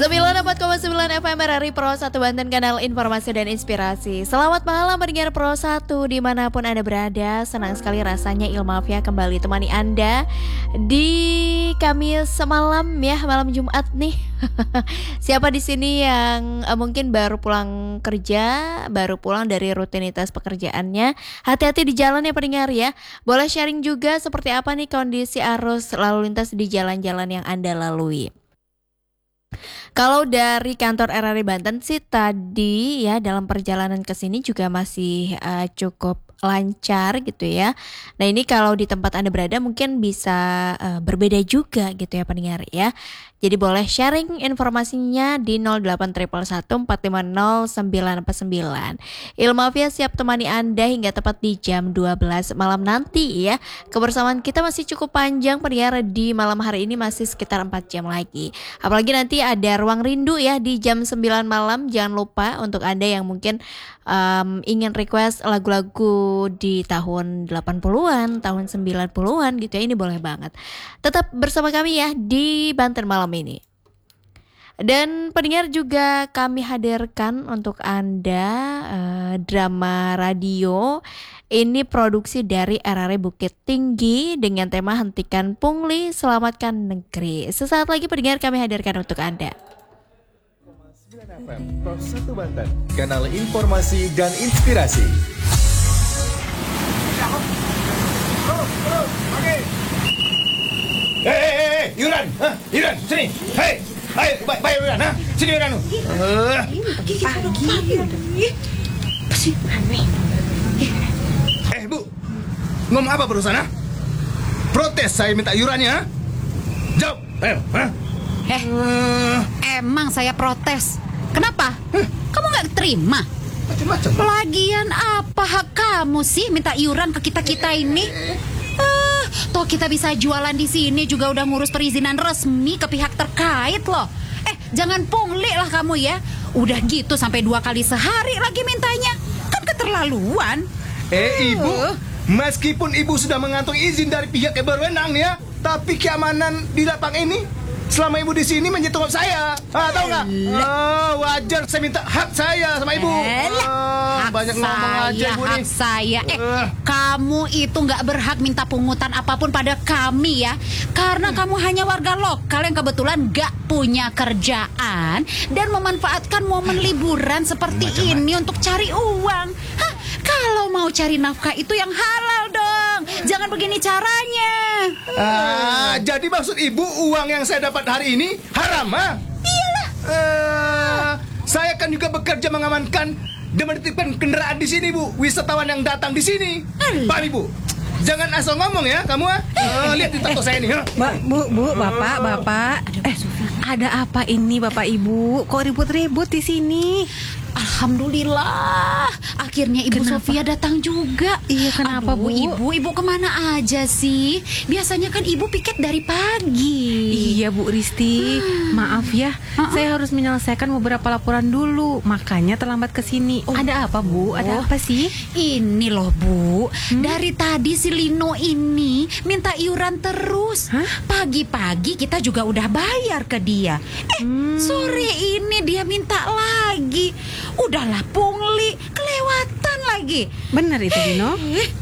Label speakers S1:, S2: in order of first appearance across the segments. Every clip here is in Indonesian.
S1: 94,9 FM RRI Pro 1 Banten, kanal informasi dan inspirasi. Selamat malam pendengar Pro 1 dimanapun Anda berada. Senang sekali rasanya Ilmafia kembali temani Anda di Kamis malam ya, malam Jumat nih. Siapa di sini yang mungkin baru pulang kerja, baru pulang dari rutinitas pekerjaannya, hati-hati di jalan ya pendengar ya. Boleh sharing juga seperti apa nih kondisi arus lalu lintas di jalan-jalan yang Anda lalui. Kalau dari kantor RRI Banten sih tadi ya dalam perjalanan ke sini juga masih cukup lancar gitu ya. Nah ini kalau di tempat Anda berada mungkin bisa berbeda juga gitu ya pendengar ya. Jadi boleh sharing informasinya di 08114509949. Ilmafia siap temani Anda hingga tepat di jam 12 malam nanti ya. Kebersamaan kita masih cukup panjang pendengar, di malam hari ini masih sekitar 4 jam lagi. Apalagi nanti ada Ruang Rindu ya di jam 9 malam. Jangan lupa untuk Anda yang mungkin ingin request lagu-lagu di tahun 80-an, tahun 90-an gitu ya, ini boleh banget. Tetap bersama kami ya di Banten malam ini. Dan pendengar juga kami hadirkan untuk Anda drama radio. Ini produksi dari RRI Bukit Tinggi dengan tema Hentikan Pungli, Selamatkan Negeri. Sesaat lagi pendengar kami hadirkan untuk Anda.
S2: Pro 1 Banten, kanal informasi dan inspirasi.
S3: Yuran, Yuran, sini. Hei, bayar Yuran, sini Yuran. Bu, ngomong apa perusahaan? Protes saya minta yurannya. Jawab, ayo.
S4: Emang saya protes. Kenapa? Kamu gak terima?
S3: Macam-macam.
S4: Lagian apa hak kamu sih minta iuran ke kita-kita ini? Toh kita bisa jualan di sini juga udah ngurus perizinan resmi ke pihak terkait loh. Jangan pungli lah kamu ya. Udah gitu sampai 2 kali sehari lagi mintanya. Kan keterlaluan.
S3: Ibu, meskipun ibu sudah mengantongi izin dari pihak yang berwenang ya, tapi keamanan di lapang ini selama ibu di sini menyentuh saya. Tahu nggak? Wajar saya minta hak saya sama ibu. Banyak ngomong aja ibu nih.
S4: Hak saya. Kamu itu nggak berhak minta pungutan apapun pada kami ya. Karena kamu hanya warga lokal yang kebetulan nggak punya kerjaan dan memanfaatkan momen liburan seperti ini untuk cari uang. Kalau mau cari nafkah itu yang halal dong. Jangan begini caranya.
S3: Jadi maksud ibu uang yang saya dapat hari ini haram,
S4: Iyalah.
S3: Saya kan juga bekerja mengamankan dan menitipkan kendaraan di sini, Bu. Wisatawan yang datang di sini. Paham, Ibu? Jangan asal ngomong ya, kamu. Lihat di tato saya ini.
S5: Bu, Bapak. Ada apa ini Bapak Ibu? Kok ribut-ribut di sini?
S4: Alhamdulillah, akhirnya Ibu Sofia datang juga.
S5: Iya, kenapa Bu?
S4: Ibu kemana aja sih? Biasanya kan Ibu piket dari pagi.
S5: Iya Bu Risti, maaf ya, saya harus menyelesaikan beberapa laporan dulu, makanya terlambat ke sini. Ada apa Bu? Ada apa sih?
S4: Ini loh Bu, dari tadi si Lino ini minta iuran terus. Pagi-pagi kita juga udah bayar ke dia. Sore ini dia minta lagi. Udahlah pungli, kelewatan lagi.
S5: Benar itu Dino?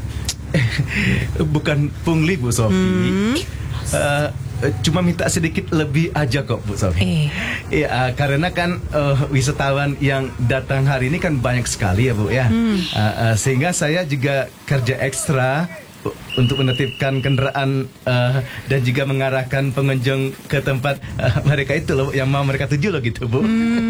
S2: Bukan pungli Bu Sofi. Cuma minta sedikit lebih aja kok Bu Sofi. Ya, karena kan wisatawan yang datang hari ini kan banyak sekali ya Bu ya. Sehingga saya juga kerja ekstra untuk menetipkan kendaraan dan juga mengarahkan pengunjung ke tempat mereka itu loh, yang mau mereka tuju loh gitu Bu.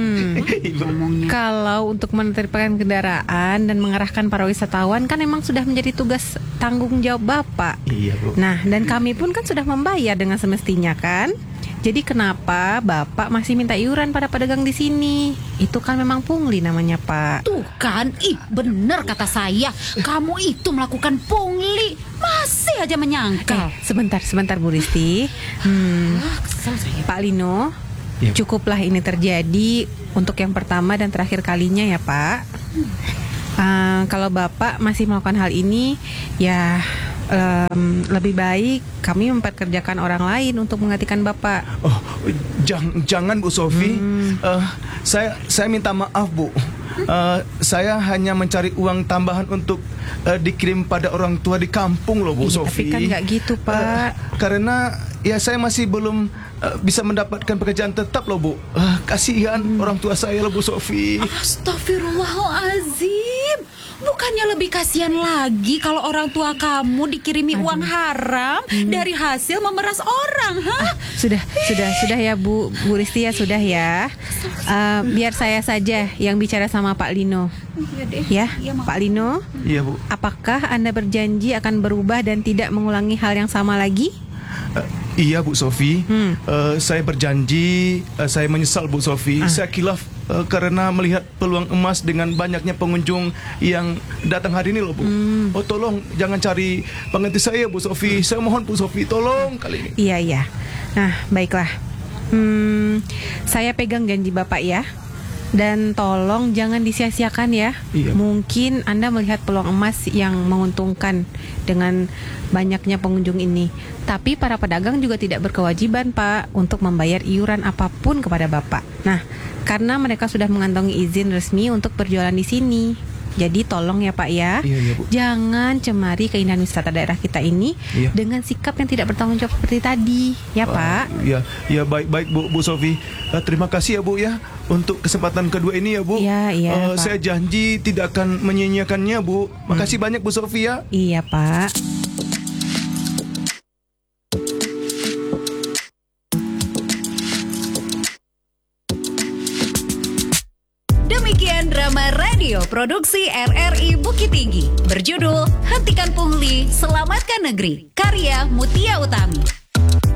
S5: Kalau untuk menertibkan kendaraan dan mengarahkan para wisatawan kan memang sudah menjadi tugas tanggung jawab Bapak.
S2: Iya Bu.
S5: Nah, dan kami pun kan sudah membayar dengan semestinya kan. Jadi kenapa Bapak masih minta iuran pada pedagang di sini? Itu kan memang pungli namanya Pak.
S4: Tuh kan, bener kata saya. Kamu itu melakukan pungli. Masih aja menyangkal.
S5: Sebentar Bu Risti. Pak Lino, cukuplah ini terjadi untuk yang pertama dan terakhir kalinya ya Pak. Kalau Bapak masih melakukan hal ini, ya lebih baik kami memperkerjakan orang lain untuk menggantikan Bapak.
S3: Jangan Bu Sofi. Saya minta maaf Bu. Saya hanya mencari uang tambahan untuk dikirim pada orang tua di kampung loh Bu Sofi.
S5: Tapi kan nggak gitu Pak.
S3: Karena ya saya masih belum bisa mendapatkan pekerjaan tetap loh Bu. Kasihan orang tua saya loh Bu Sofi.
S4: Astagfirullahalazim. Bukannya lebih kasihan lagi kalau orang tua kamu dikirimi uang haram dari hasil memeras orang,
S5: Sudah ya Bu Risti ya, sudah ya. Biar saya saja yang bicara sama Pak Lino. Ya, Pak Lino.
S3: Iya Bu.
S5: Apakah Anda berjanji akan berubah dan tidak mengulangi hal yang sama lagi?
S3: Iya Bu Sofi. Saya berjanji. Saya menyesal Bu Sofi. Saya kilaf karena melihat peluang emas dengan banyaknya pengunjung yang datang hari ini loh Bu. Tolong jangan cari pengganti saya Bu Sofi. Saya mohon Bu Sofi, tolong kali ini.
S5: Iya. Nah, baiklah. Saya pegang janji Bapak ya. Dan tolong jangan disia-siakan ya.
S3: Iya.
S5: Mungkin Anda melihat peluang emas yang menguntungkan dengan banyaknya pengunjung ini. Tapi para pedagang juga tidak berkewajiban Pak untuk membayar iuran apapun kepada Bapak. Nah, karena mereka sudah mengantongi izin resmi untuk berjualan di sini. Jadi tolong ya Pak ya,
S3: Iya, Bu.
S5: jangan cemari keindahan wisata daerah kita ini dengan sikap yang tidak bertanggung jawab seperti tadi, ya Pak.
S3: Ya baik Bu Sofi. Terima kasih ya Bu ya untuk kesempatan kedua ini ya Bu.
S5: Iya, Pak.
S3: Saya janji tidak akan menyia-nyiakannya Bu. Makasih banyak Bu Sofi ya.
S5: Iya Pak.
S4: Demikian drama radio produksi RRI Bukit Tinggi berjudul Hentikan Pungli, Selamatkan Negeri, karya Mutia Utami.